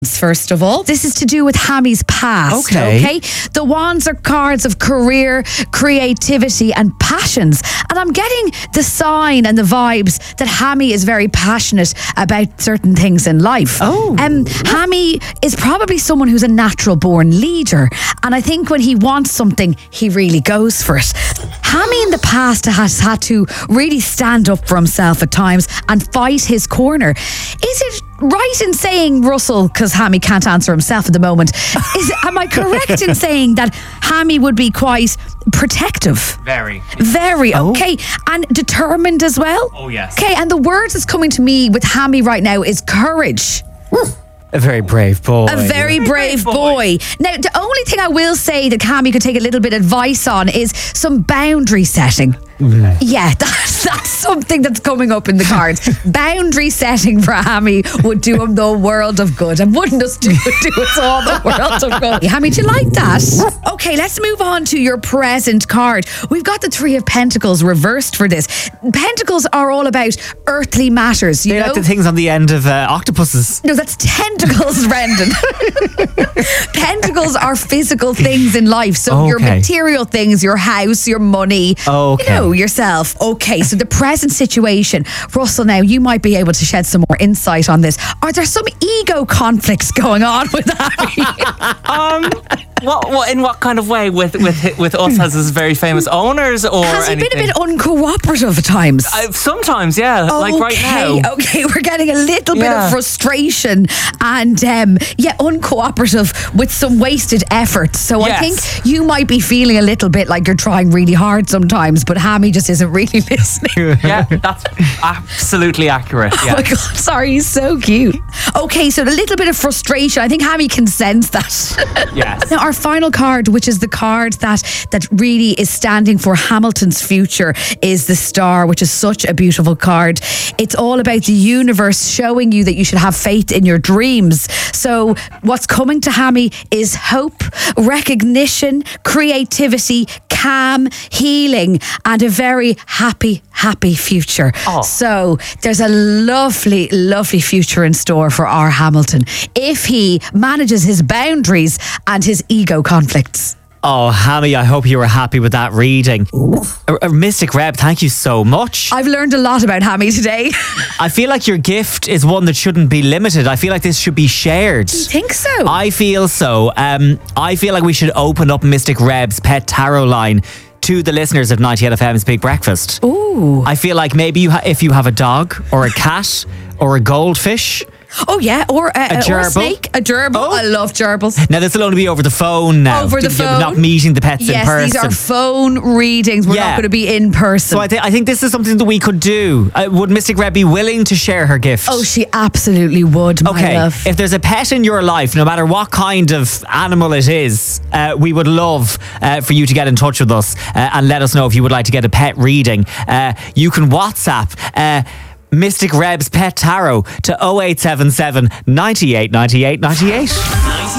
First of all, this is to do with Hammy's past. Okay. The wands are cards of career, creativity and passions, and I'm getting the sign and the vibes that Hammy is very passionate about certain things in life. Hammy is probably someone who's a natural born leader, and I think when he wants something, he really goes for it. Hammy in the past has had to really stand up for himself at times and fight his corner. Is it right in saying, Russell, because Hammy can't answer himself at the moment, am I correct in saying that Hammy would be quite protective? Very. Okay. And determined as well? Oh, yes. Okay, and the words that's coming to me with Hammy right now is courage. A very brave boy. A very brave boy. Now, the only thing I will say that Hammy could take a little bit of advice on is some boundary setting. Yeah, that's something that's coming up in the cards. Boundary setting for Hammy would do him the world of good. And wouldn't us do us all the world of good? Hammy, do you like that? Okay, let's move on to your present card. We've got the Three of Pentacles reversed for this. Pentacles are all about earthly matters, you know? Like the things on the end of octopuses. No, that's tentacles, Brendan. Pentacles are physical things in life. So your material things, your house, your money, you know, yourself. Okay, so the present situation. Russell, now you might be able to shed some more insight on this. Are there some ego conflicts going on with Hammy? What in what kind of way with us as his very famous owners, or has he anything? been a bit uncooperative at times? Sometimes, yeah. Like right now. Okay, we're getting a little bit of frustration and uncooperative with some wasted effort. So I think you might be feeling a little bit like you're trying really hard sometimes, but Hammy just isn't really listening. Yeah, that's absolutely accurate. Yeah. Oh my God, sorry, he's so cute. Okay, so a little bit of frustration. I think Hammy can sense that. Yes. Now, our final card, which is the card that really is standing for Hamilton's future, is the Star, which is such a beautiful card. It's all about the universe showing you that you should have faith in your dreams. So what's coming to Hammy is hope, recognition, creativity, calm, healing, and a very happy future. So there's a lovely, lovely future in store for our Hamilton if he manages his boundaries and his ego conflicts. Oh, Hammy, I hope you were happy with that reading. Mystic Reb, thank you so much. I've learned a lot about Hammy today. I feel like your gift is one that shouldn't be limited. I feel like this should be shared. Do you think so? I feel so. I feel like we should open up Mystic Reb's pet tarot line to the listeners of 98FM's Big Breakfast. Ooh. I feel like maybe if you have a dog or a cat or a goldfish. Oh yeah, or a gerbil. Or a snake, a gerbil. Oh. I love gerbils. Now this will only be over the phone now. Over the phone. Not meeting the pets in person. Yes, these are phone readings. We're not going to be in person. So I think this is something that we could do. Would Mystic Reb be willing to share her gift? Oh, she absolutely would, my love. If there's a pet in your life, no matter what kind of animal it is, we would love for you to get in touch with us and let us know if you would like to get a pet reading. You can WhatsApp Mystic Reb's Pet Tarot to 0877 98 98 98.